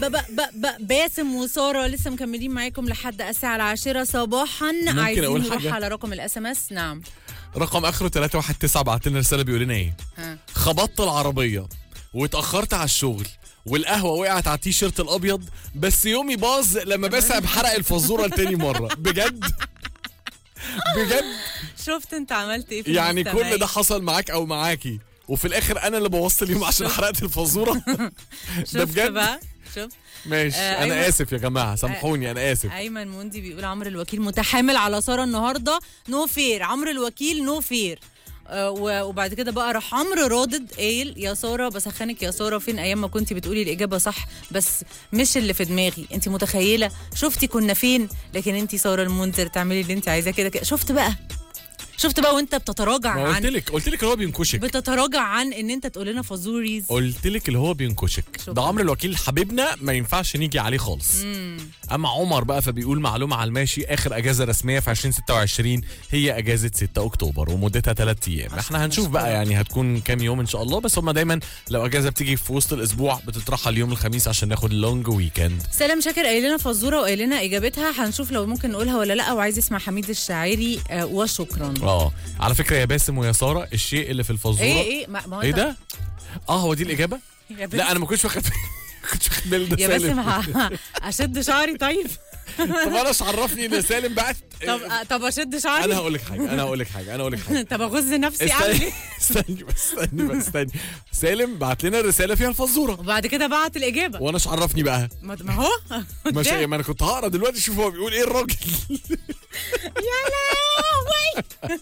باسم وساره لسه مكملين معاكم لحد الساعه 10 صباحا. عايزين نروح على رقم الاس ام اس. نعم، رقم اخره 319 بعت لنا رساله بيقول لنا ايه؟ خبطت العربيه واتاخرت على الشغل والقهوه وقعت على التيشيرت الابيض، بس يومي باظ لما بسحب حرق الفزوره لتاني مره. بجد بجد شفت انت عملت ايه في يعني المستمعين؟ كل ده حصل معاك او معاكي وفي الاخر انا اللي بوظت اليوم عشان حرقت الفزوره. ده بجد بقى شوف. ماشي انا اسف يا جماعه، سامحوني انا اسف. ايمن موندي بيقول عمرو الوكيل متحامل على ساره النهارده، نو فير. عمرو الوكيل نو فير. وبعد كده بقى راح عمرو رادد قايل يا ساره بسخنك يا ساره، فين ايام ما كنتي بتقولي الاجابه صح بس مش اللي في دماغي، انت متخيله شفتي كنا فين، لكن انت ساره المنذر تعملي اللي انت عايزاه كده. شفت بقى وانت بتتراجع عن قلت لك اللي هو بينكشك، بتتراجع عن ان انت تقول لنا فازوريز. قلت لك اللي هو بينكشك. ده عمرو الوكيل حبيبنا ما ينفعش نيجي عليه خالص. اما عمر بقى فبيقول معلومه على الماشي، اخر اجازه رسميه في 2026 هي اجازه 6 اكتوبر ومدتها 3 ايام. احنا هنشوف بقى يعني هتكون كام يوم ان شاء الله، بس هم دايما لو اجازه بتيجي في وسط الاسبوع بتترحل يوم الخميس عشان ناخد اللونج ويكند. سلام شاكر قايل لنا فزوره وقايل لنا اجابتها، هنشوف لو ممكن نقولها ولا لا، وعايز يسمع حميد الشاعري. وشكرا. على فكره يا باسم ويا ساره، الشيء اللي في الفزوره ايه ايه ده؟ هو دي الاجابه؟ لا انا ما كنتش واخد بالي ده. يا باسم اشد شعري طيب. طب انا عرفني ان سالم بعت. طب اشد شعري. انا هقول لك حاجه. طب اغز نفسي اعمل ايه؟ استني. سالم بعت لنا رساله فيها الفزوره وبعد كده بعت الاجابه، وانا عرفني بقى. ما هو مش ما انا كنت هقرا دلوقتي شوف هو بيقول ايه الراجل. يا لهوي.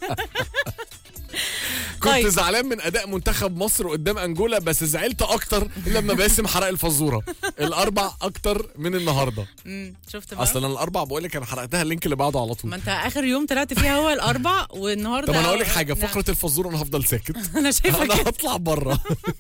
كنت زعلان من اداء منتخب مصر قدام انجولا، بس زعلت اكتر لما باسم حرق الفزوره. الاربع اكتر من النهارده. شفت بقى؟ اصلا الاربع بقول لك انا حرقتها اللينك اللي بعده على طول. ما انت اخر يوم طلعت فيها هو الاربع والنهارده. طب انا اقول لك حاجه، فقره الفزوره انا هفضل ساكت. انا شايفه انا هطلع بره.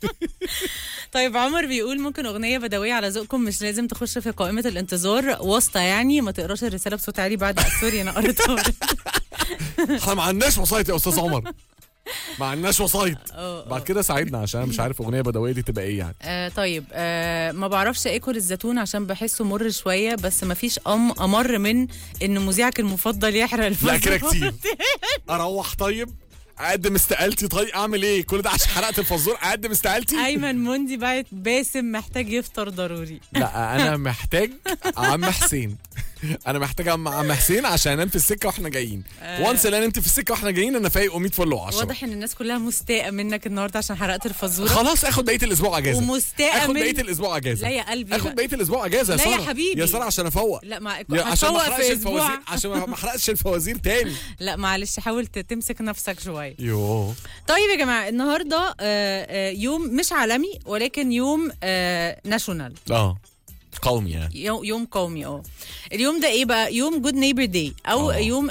طيب عمر بيقول ممكن اغنيه بدويه على ذوقكم، مش لازم تخش في قائمه الانتظار، واسطه يعني، ما تقراش الرساله بصوت عالي بعد سوري انا قريتها. احنا ما عندناش وسايط يا استاذ عمر، ما عندناش وسايط. بعد كده ساعدنا عشان مش عارف اغنيه بدويه دي تبقى ايه يعني. طيب ما بعرفش اكل الزيتون عشان بحسه مر شويه، بس ما فيش امر من ان مذيعك المفضل يحرق الفزوره. لا كده كتير. اروح طيب اقدم استقالتي. طيب اعمل ايه؟ كل ده عشان حرقت الفزوره اقدم استقالتي؟ ايمن موندي بعت باسم محتاج يفطر ضروري. لا انا محتاج عم حسين. انا محتاج عم حسين عشان انام في السكه واحنا جايين. وانس انا نمت في السكه واحنا جايين انا فايق و100 فل و10. واضح ان الناس كلها مستاءه منك النهارده عشان حرقت الفزوره. خلاص اخد بقيه الاسبوع اجازه. ومستاءه اخد بقيه الاسبوع اجازه. لا يا قلبي اخد بقيه الاسبوع اجازه يا لا ساره. يا حبيبي يا ساره عشان افوق. لا ما عشان ما احرقش الفوازير، عشان ما احرقش الفوازير تاني. لا معلش حاول تمسك نفسك شويه. يوه. طيب يا جماعه النهارده يوم مش عالمي ولكن يوم ناشونال. قومي يعني. يوم قومي. اليوم ده ايه بقى؟ يوم جود نيبر داي او يوم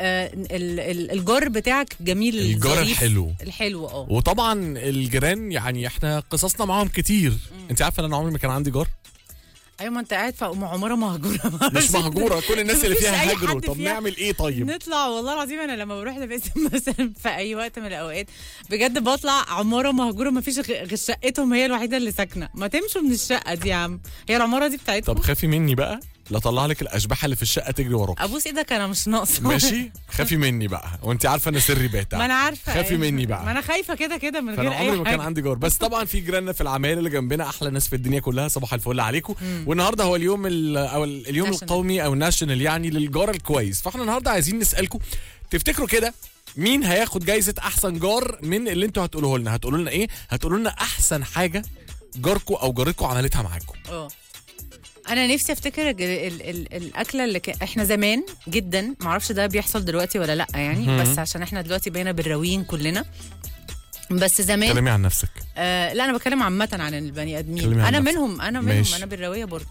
الجار بتاعك جميل، الجار الحلو. وطبعا الجيران يعني احنا قصصنا معاهم كتير. انت عارفه ان انا عمري ما كان عندي جار. ايوه ما انت قاعد في عماره مهجوره. مش مهجوره، كل الناس اللي فيها هاجروا. طب نعمل ايه طيب؟ نطلع والله العظيم انا لما بروح لباسم مثلا في اي وقت من الاوقات بجد بطلع عماره مهجوره ما فيش غير شقتهم هي الوحيده اللي ساكنه. ما تمشوا من الشقه دي يا عم، هي العماره دي بتاعتكم. طب خافي مني بقى لا طلع لك الاشباح اللي في الشقه تجري وراك. ابوس ايدك انا مش ناقصه. ماشي خافي مني بقى، وانت عارفه ان سري باتع. ما انا عارفه. خافي مني بقى. ما انا خايفه كده من غير اي حاجه. عمري ما كان عندي جار، بس طبعا في جيراننا في العماير اللي جنبنا احلى ناس في الدنيا كلها. صباح الفل عليكم. والنهارده هو اليوم اليوم القومي او الناشونال يعني للجار الكويس. فاحنا النهارده عايزين نسالكم تفتكروا كده مين هياخد جايزه احسن جار من اللي انتوا هتقولوه لنا؟ هتقولوا لنا ايه؟ هتقولوا لنا احسن حاجه جاركم او جارتكم عملتها معاكم. انا نفسي افتكر الاكله اللي احنا زمان جدا، معرفش ده بيحصل دلوقتي ولا لا يعني، بس عشان احنا دلوقتي بقينا بالراويين كلنا، بس زمان. كلمي عن نفسك. لا انا بتكلم عامه عن البني ادمين. انا منهم انا بالراويه برضه.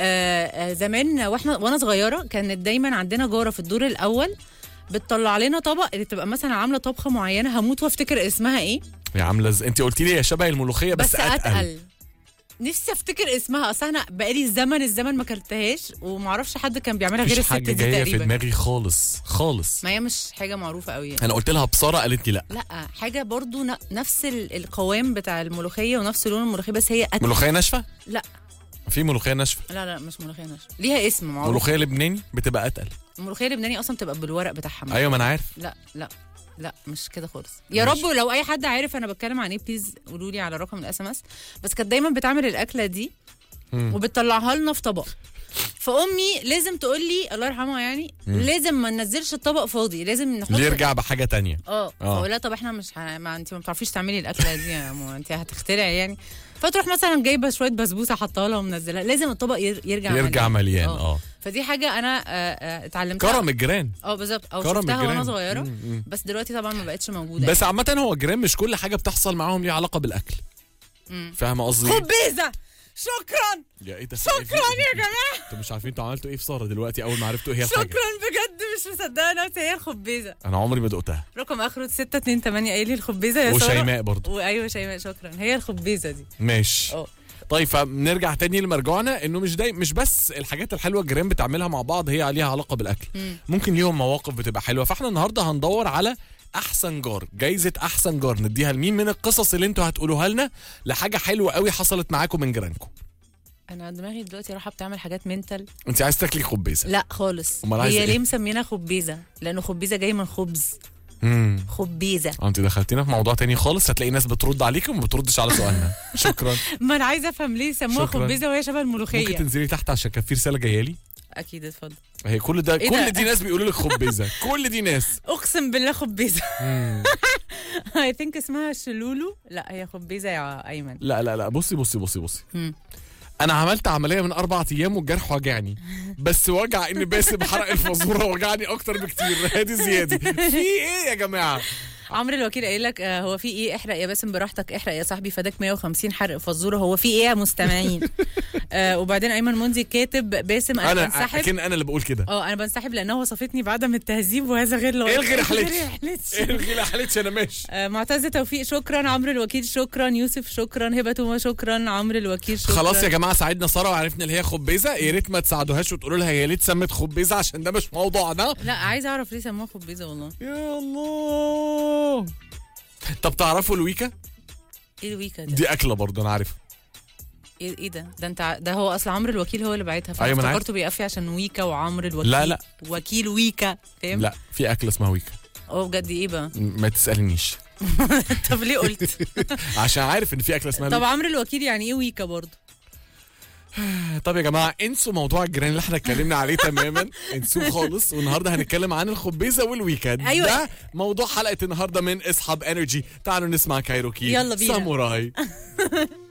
زمان وانا صغيره كانت دايما عندنا جاره في الدور الاول بتطلع لنا طبق اللي تبقى مثلا عامله طبخه معينه، هموت وافتكر اسمها ايه. هي عامله انت قلتي لي يا شبه الملوخيه بس اتقل. نفسي افتكر اسمها، اصل انا بقالي الزمن ما كلتهاش ومعرفش حد كان بيعملها غير الست دي تقريبا. في دماغي خالص. ما هي مش حاجه معروفه قوي يعني. انا قلت لها بصاره قالت لي لا حاجه برضو نفس القوام بتاع الملوخيه ونفس لون الملوخيه بس هي ملوخيه ناشفه. لا في ملوخيه ناشفه. لا مش ملوخيه ناشفه، ليها اسم معروف. ملوخيه لبناني بتبقى اتقل. الملوخيه اللبناني اصلا بتبقى بالورق بتاعها. ايوه ما انا عارف. لا مش كده خالص يا ماشي. رب. لو اي حد عارف انا بتكلم عن ايه بليز قولوا لي على رقم الSMS. بس كانت دايما بتعمل الاكله دي وبتطلعها لنا في طبق. فامي لازم تقول لي الله يرحمها يعني لازم ما ننزلش الطبق فاضي، لازم نحط يرجع بحاجه تانية. فاقول لها طب احنا مش ما انت ما بتعرفيش تعملي الاكله دي يا ماما، انت هتخترعي يعني. فتروح مثلا جايبه شويه بسبوسه حطها لها ومنزلها، لازم الطبق يرجع مليان. فدي حاجه انا اتعلمتها. كرم الجيران. بالظبط. او كرم شفتها الجيران. وانا صغيره. بس دلوقتي طبعا ما بقتش موجوده بس عامه هو الجيران مش كل حاجه بتحصل معاهم ليها علاقه بالاكل. فاهمه قصدي؟ خبيزه. شكرا يا ايه ده؟ شكرا يا جماعه. انتوا مش عارفين انتوا عملتوا ايه في ساره دلوقتي اول ما عرفتوا ايه هي شكرا الحاجه. بجد مش مصدقه نفسي، هي الخبيزه. انا عمري ما دقتها. رقم اخره 628 قايل لي الخبيزه يا ساره. وشيماء برضه. وايوه شيماء شكرا، هي الخبيزه دي. ماشي. طيب فبنرجع تاني لمرجوعنا انه مش بس الحاجات الحلوه الجيران بتعملها مع بعض هي عليها علاقه بالاكل. ممكن ليهم مواقف بتبقى حلوه. فاحنا النهارده هندور على احسن جار. جايزه احسن جار نديها لمين من القصص اللي انتوا هتقولوها لنا لحاجه حلوه قوي حصلت معاكم من جيرانكم. انا دماغي دلوقتي رايحه بتعمل حاجات منتل. انت عايز تاكلي خبيزه؟ لا خالص. هي ليه مسمينها خبيزه؟ لانه خبيزه جاي من خبز. خبيزه. انت دخلتينا في موضوع تاني خالص. هتلاقي ناس بترد عليكي وما بتردش على سؤالنا. شكرا. ما انا عايزه افهم ليه سموها خبيزه وهي شبه الملوخيه. ممكن تنزلي تحت عشان كان في رساله جايه لي. اكيد اتفضل. هي كل دي ناس بيقولوا لك خبيزه. كل دي ناس اقسم بالله خبيزه. اي ثينك اسمها شلولو. لا هي خبيزه يا ايمن. لا بصي. انا عملت عمليه من 4 ايام والجرح وجعني، بس وجع ان باسم حرق الفازوره وجعني اكتر بكتير. هادي زيادي. في ايه يا جماعه؟ عمرو الوكيل قايل لك هو في ايه؟ احرق يا باسم براحتك، احرق يا صاحبي فداك 150 حرق فزوره. هو في ايه يا مستمعين؟ وبعدين ايمن منذي كاتب باسم انا بنسحب. اكن انا اللي بقول كده. انا بنسحب لانها وصفتني بعدم التهذيب وهذا غير لائق. الغي رحلتش انا ماشي. معتز توفيق شكرا. عمرو الوكيل شكرا. يوسف شكرا. هبه توما شكرا. عمرو الوكيل شكرا. خلاص يا جماعه ساعدنا ساره وعرفنا اللي هي خبيزه. يا ريت ما تساعدوهاش وتقولوا لها هي ليه اتسمت خبيزه عشان ده مش موضوعنا. لا عايزه اعرف ليه سموها خبيزه والله. يا الله. طب تعرفوا الويكا؟ ايه الويكا ده؟ دي اكله برضه انا عارفها. ايه ده انت ده هو اصل عمرو الوكيل هو اللي باعتها. فافتكرته بيقفي عشان ويكا وعمرو الوكيل. لا وكيل ويكا فاهم. لا في اكله اسمها ويكا. بجد ايه بقى؟ ما تسالنيش. طب ليه قلت؟ عشان عارف ان في اكله اسمها طب عمرو الوكيل يعني ايه ويكا برضه؟ طب يا جماعه انسوا موضوع الجيران اللي احنا اتكلمنا عليه تماما. انسوه خالص. والنهارده هنتكلم عن الخبيزه والويكند. أيوة. ده موضوع حلقه النهارده من اصحاب انرجي. تعالوا نسمع كايروكي. يلا بينا. ساموراي.